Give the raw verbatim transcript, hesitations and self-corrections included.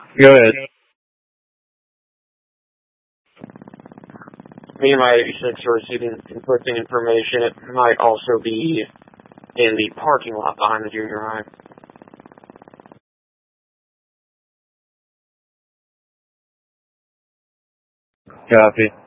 Go ahead. Me and my eighty-six are receiving conflicting information. It might also be in the parking lot behind the junior high. Copy.